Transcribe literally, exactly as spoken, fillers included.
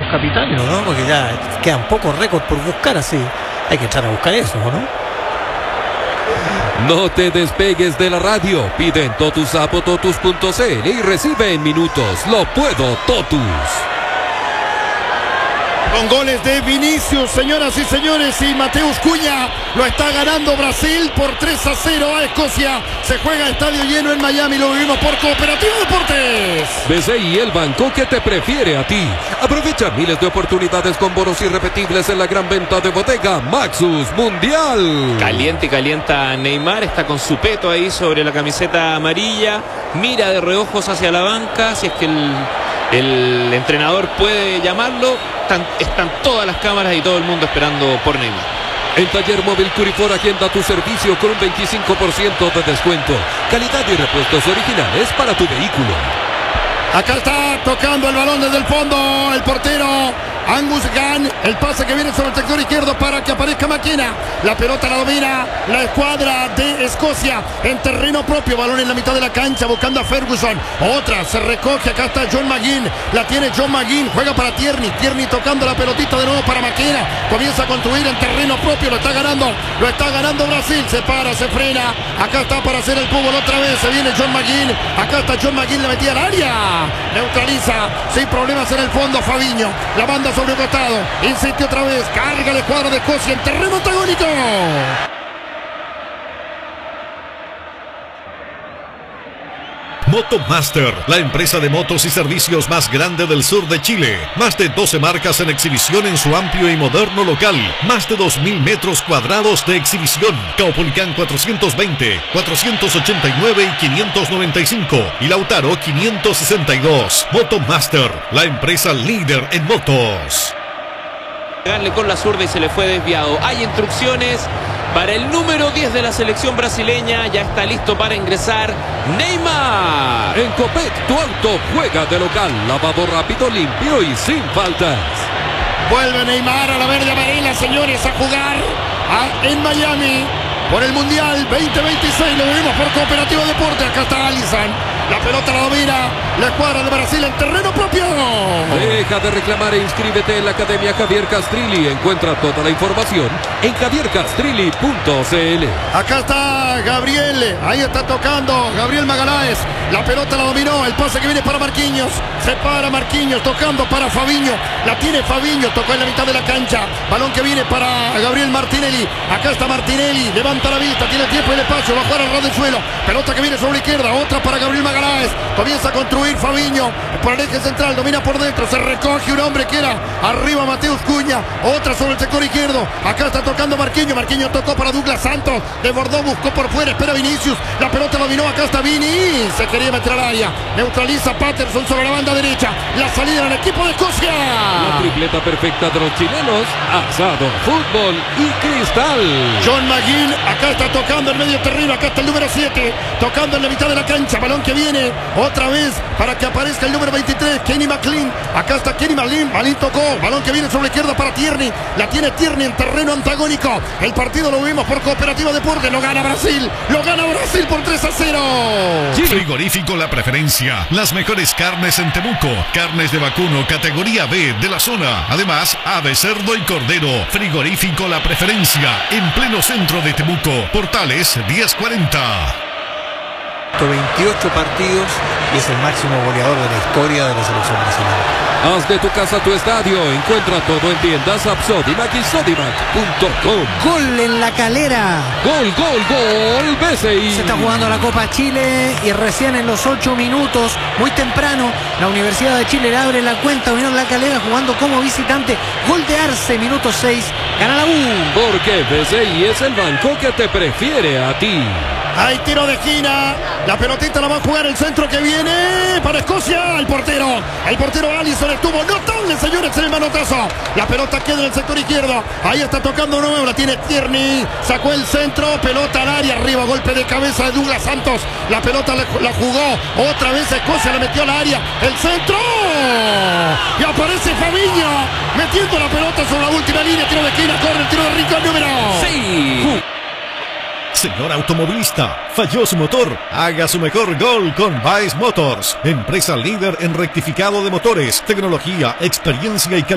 capitanes, ¿no? Porque ya quedan pocos récords por buscar, así. Hay que echar a buscar eso, ¿no? No te despegues de la radio. Pide en Totus App o Totus punto c l y recibe en minutos Lo Puedo Totus. Con goles de Vinicius, señoras y señores, y Mateus Cunha, lo está ganando Brasil por tres a cero a Escocia. Se juega estadio lleno en Miami, lo vivimos por Cooperativa Deportes. B C I, el banco que te prefiere a ti. Aprovecha miles de oportunidades con bonos irrepetibles en la gran venta de bodega Maxus Mundial. Caliente y calienta Neymar, está con su peto ahí sobre la camiseta amarilla, mira de reojos hacia la banca, si es que el, el entrenador puede llamarlo. Están, están todas las cámaras y todo el mundo esperando por Neymar. En Taller Móvil Curifor agenda tu servicio con un veinticinco por ciento de descuento. Calidad y repuestos originales para tu vehículo. Acá está tocando el balón desde el fondo el portero Angus Gunn. El pase que viene sobre el sector izquierdo para que aparezca Maquina. La pelota la domina la escuadra de Escocia en terreno propio. Balón en la mitad de la cancha buscando a Ferguson. Otra se recoge. Acá está John McGinn. La tiene John McGinn. Juega para Tierney. Tierney tocando la pelotita de nuevo para Maquina. Comienza a construir en terreno propio. Lo está ganando. Lo está ganando Brasil. Se para, se frena. Acá está para hacer el fútbol otra vez. Se viene John McGinn. Acá está John McGinn. Le metía al área. Neutraliza sin problemas en el fondo Fabinho. La banda sobre el costado. Insiste otra vez. Carga el cuadro de Escocia en terreno antagónico. Motomaster, la empresa de motos y servicios más grande del sur de Chile. Más de doce marcas en exhibición en su amplio y moderno local. Más de dos mil metros cuadrados de exhibición. Caupolicán cuatrocientos veinte, cuatrocientos ochenta y nueve y quinientos noventa y cinco. Y Lautaro quinientos sesenta y dos. Motomaster, la empresa líder en motos. Darle con la zurda y se le fue desviado. Hay instrucciones para el número diez de la selección brasileña. Ya está listo para ingresar Neymar. En Copec, tu auto juega de local. Lavado rápido, limpio y sin faltas. Vuelve Neymar a la verde amarela, señores, a jugar a, en Miami por el Mundial veinte veintiséis. Lo vemos por Cooperativa Deporte. Acá está Alisson. La pelota la domina la escuadra de Brasil en terreno propio. Deja de reclamar e inscríbete en la Academia Javier Castrilli. Encuentra toda la información en javier castrilli punto c l. Acá está Gabriel. Ahí está tocando Gabriel Magaláes. La pelota la dominó. El pase que viene para Marquinhos. Se para Marquinhos tocando para Fabinho. La tiene Fabinho. Tocó en la mitad de la cancha. Balón que viene para Gabriel Martinelli. Acá está Martinelli. Levanta la vista. Tiene tiempo y el espacio. Va a jugar al ras del suelo. Pelota que viene sobre la izquierda. Otra para Gabriel Magaláes. Comienza a construir Fabinho por el eje central, domina por dentro, se recoge un hombre que era arriba Mateus Cunha, otra sobre el sector izquierdo. Acá está tocando Marquinhos. Marquinhos tocó para Douglas Santos, desbordó, buscó por fuera, espera Vinicius, la pelota dominó. Acá está Vini, se quería meter al área, neutraliza Patterson sobre la banda derecha, la salida del equipo de Escocia. La tripleta perfecta de los chilenos: asado, fútbol y cristal. John McGinn, acá está tocando el medio terreno. Acá está el número siete, tocando en la mitad de la cancha. Balón que viene otra vez para que aparezca el número veintitrés, Kenny McLean. Acá está Kenny McLean. Malin tocó. Balón que viene sobre la izquierda para Tierney. La tiene Tierney en terreno antagónico. El partido lo vimos por Cooperativa Deporte. Lo gana Brasil. Lo gana Brasil por tres a cero. Frigorífico La Preferencia. Las mejores carnes en Temuco. Carnes de vacuno categoría B de la zona. Además, ave, cerdo y cordero. Frigorífico La Preferencia. En pleno centro de Temuco. Portales diez cuarenta. veintiocho partidos y es el máximo goleador de la historia de la selección brasileña. Haz de tu casa tu estadio. Encuentra todo en tiendas App Sodimac y Sodimac punto com. Gol en La Calera. Gol, gol, gol, B C I. Se está jugando la Copa Chile y recién en los ocho minutos, muy temprano, la Universidad de Chile le abre la cuenta a Unión La Calera jugando como visitante. Gol de Arce, minuto seis, gana la U. Porque B C I es el banco que te prefiere a ti. Hay tiro de esquina. La pelotita la va a jugar el centro que viene para Escocia. El portero. El portero Alisson estuvo notable, señores, en el manotazo. La pelota queda en el sector izquierdo. Ahí está tocando nuevo. La tiene Tierney. Sacó el centro. Pelota al área. Arriba. Golpe de cabeza de Douglas Santos. La pelota la, la jugó. Otra vez Escocia le metió al área. El centro. Y aparece Fabinho metiendo la pelota sobre la última línea. Tiro de esquina. Corre el tiro de Rincón número. Sí. Señor automovilista, falló su motor. Haga su mejor gol con Baez Motors, empresa líder en rectificado de motores, tecnología, experiencia y calidad.